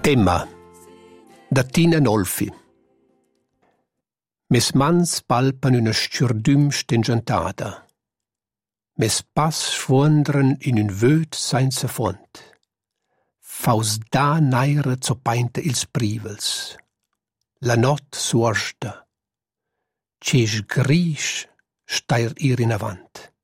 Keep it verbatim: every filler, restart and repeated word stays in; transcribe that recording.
Emma, da Tina Nolfi. Mes mans palpan una stürdüm stengentada. Mes pas schwundren in un vöd senza font. Faus da naira zopainta ils privels. La not suorsta. Cesch grisch stair ir in avant.